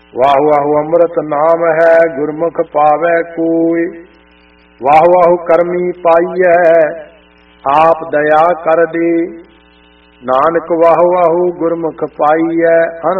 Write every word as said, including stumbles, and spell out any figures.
ਵਾਹ ਵਾਹ ਅੰਮ੍ਰਿਤ ਨਾਮ ਹੈ ਗੁਰਮੁਖ ਪਾਵੈ ਕੋਈ। ਵਾਹ ਵਾਹ ਕਰਮੀ ਪਾਈਐ ਆਪ ਦਇਆ ਕਰ ਦੇ। ਨਾਨਕ ਵਾਹ ਵਾਹ ਗੁਰਮੁਖ ਪਾਈਐ